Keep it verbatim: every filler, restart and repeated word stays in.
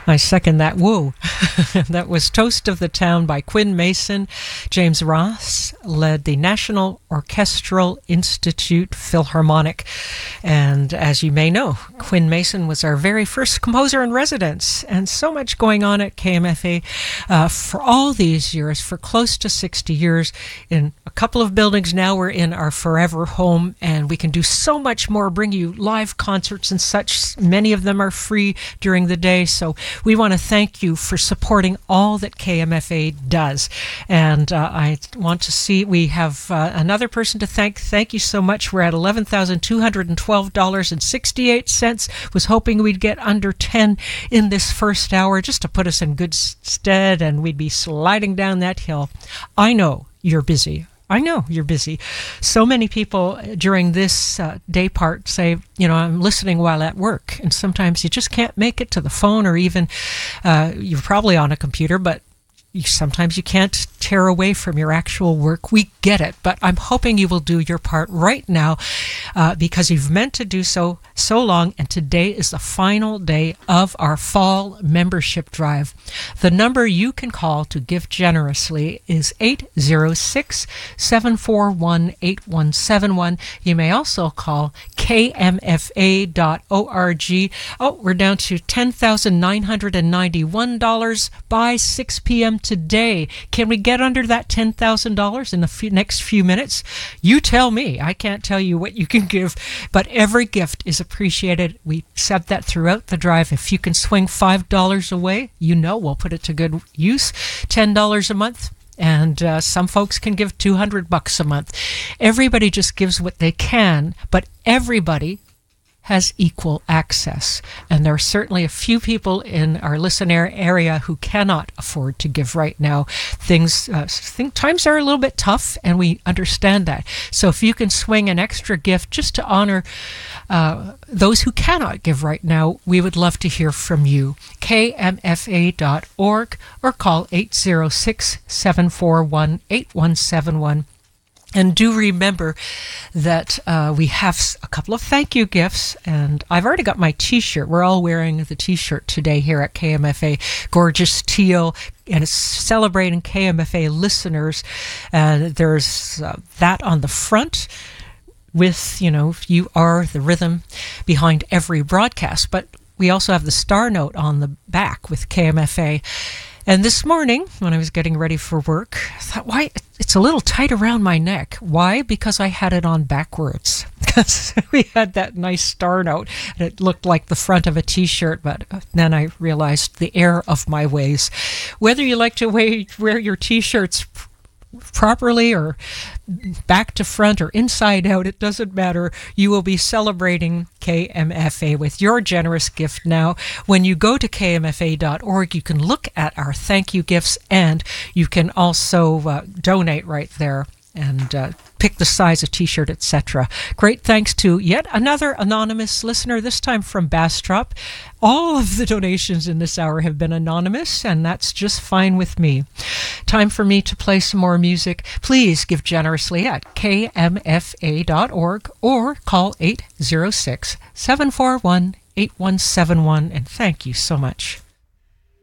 I second that. Whoa. That was Toast of the Town by Quinn Mason. James Ross led the National Orchestral Institute Philharmonic. And as you may know, Quinn Mason was our very first composer in residence. And so much going on at K M F A uh, for all these years, for close to sixty years. In a couple of buildings now, we're in our forever home, and we can do so much more, bring you live concerts and such. Many of them are free during the day. So we want to thank you for supporting all that K M F A does. And uh, I want to see, we have uh, another person to thank. Thank you so much. We're at eleven thousand two hundred twelve dollars and sixty-eight cents. Was hoping we'd get under ten in this first hour just to put us in good stead, and we'd be sliding down that hill. I know you're busy. I know you're busy. So many people during this uh, day part say, you know, I'm listening while at work. And sometimes you just can't make it to the phone, or even uh, you're probably on a computer, but you, sometimes you can't tear away from your actual work. We get it, but I'm hoping you will do your part right now uh, because you've meant to do so so long, and today is the final day of our fall membership drive. The number you can call to give generously is eight zero six, seven four one, eight one seven one. You may also call k m f a dot org. Oh, we're down to ten thousand nine hundred ninety-one dollars by six p.m. today. Can we get under that ten thousand dollars in the few, next few minutes? You tell me. I can't tell you what you can give, but every gift is appreciated. We said that throughout the drive. If you can swing five dollars away, you know we'll put it to good use. ten dollars a month. And uh, some folks can give two hundred bucks a month. Everybody just gives what they can, but everybody has equal access. And there are certainly a few people in our listener area who cannot afford to give right now. Things, uh, think times are a little bit tough, and we understand that. So if you can swing an extra gift just to honor uh, those who cannot give right now, we would love to hear from you. k m f a dot org or call eight zero six, seven four one, eight one seven one. And do remember that uh, we have a couple of thank you gifts, and I've already got my t-shirt. We're all wearing the t-shirt today here at K M F A. Gorgeous teal, and it's celebrating K M F A listeners. Uh, there's uh, that on the front with, you know, you are the rhythm behind every broadcast. But we also have the star note on the back with K M F A. And this morning, when I was getting ready for work, I thought, why, it's a little tight around my neck. Why? Because I had it on backwards. Because we had that nice star note, and it looked like the front of a t-shirt, but then I realized the error of my ways. Whether you like to wear your t-shirts properly or back to front or inside out, it doesn't matter. You will be celebrating K M F A with your generous gift now. When you go to k m f a dot org, you can look at our thank you gifts, and you can also uh, donate right there and uh, pick the size of t-shirt, et cetera. Great thanks to yet another anonymous listener, this time from Bastrop. All of the donations in this hour have been anonymous, and that's just fine with me. Time for me to play some more music. Please give generously at k m f a dot org or call eight zero six, seven four one, eight one seven one, and thank you so much.